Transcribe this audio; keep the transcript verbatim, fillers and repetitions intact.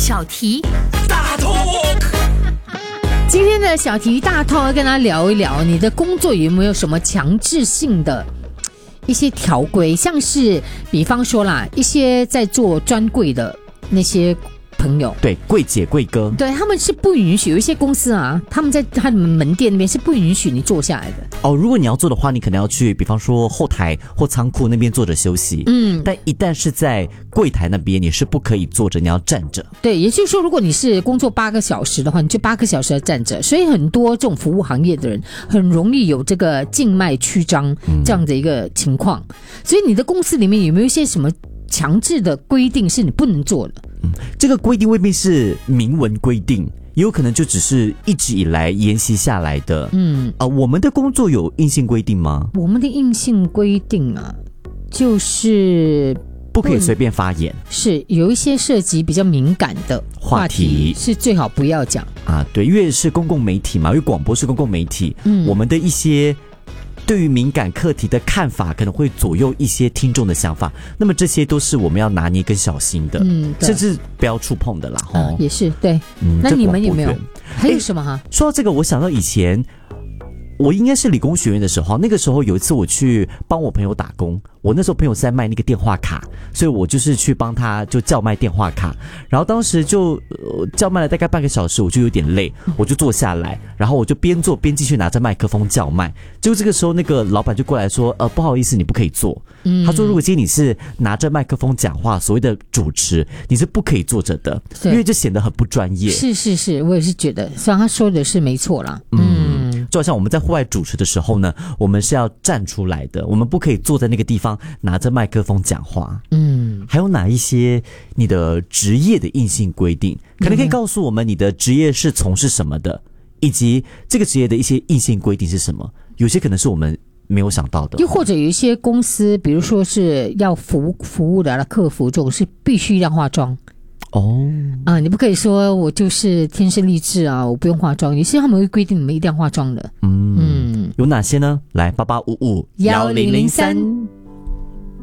小题大 talk。 今天的小题大 talk 跟大家聊一聊，你的工作有没有什么强制性的一些条规，像是比方说啦，一些在做专柜的那些朋友， 对，柜姐柜哥， 对，他们是不允许，有一些公司啊，他们在他们门店那边是不允许你坐下来的。 哦，如果你要做的话，你可能要去，比方说后台或仓库那边坐着休息。嗯，但一旦是在柜台那边，你是不可以坐着，你要站着。 对，也就是说，如果你是工作八个小时的话，你就八个小时要站着。所以很多这种服务行业的人很容易有这个静脉曲张这样的一个情况。嗯、所以你的公司里面有没有一些什么强制的规定是你不能做的？ 嗯，这个规定未必是明文规定，也有可能就只是一直以来沿袭下来的。嗯，啊、呃，我们的工作有硬性规定吗？ 我们的硬性规定啊，就是不可以随便发言， 是有一些涉及比较敏感的话题，是最好不要讲啊。对，因为是公共媒体嘛，因为广播是公共媒体，嗯，我们的一些对于敏感课题的看法可能会左右一些听众的想法，那么这些都是我们要拿捏跟小心的，嗯，甚至不要触碰的啦。 啊，也是对。嗯，那你们有没有？还有什么哈？ 说到这个，我想到以前我应该是理工学院的时候，那个时候有一次我去帮我朋友打工，我那时候朋友是在卖那个电话卡，所以我就是去帮他就叫卖电话卡，然后当时就、呃、叫卖了大概半个小时，我就有点累，我就坐下来，然后我就边做边继续拿着麦克风叫卖，结果这个时候那个老板就过来说，呃，不好意思，你不可以做。嗯，他说如果今天你是拿着麦克风讲话，所谓的主持，你是不可以坐着的，因为这显得很不专业。 是是是，我也是觉得，虽然他说的是没错啦。嗯。 就好像我们在户外主持的时候呢，我们是要站出来的，我们不可以坐在那个地方拿着麦克风讲话。嗯，还有哪一些你的职业的硬性规定？可能可以告诉我们你的职业是从事什么的，以及这个职业的一些硬性规定是什么？有些可能是我们没有想到的。 又或者有一些公司，比如说是要服服务的客服这种，是必须要化妆。哦，啊，你不可以说我就是天生丽质啊，我不用化妆。有些他们会规定你们一定要化妆的。嗯嗯， 有哪些呢？来，八八五五幺零零三。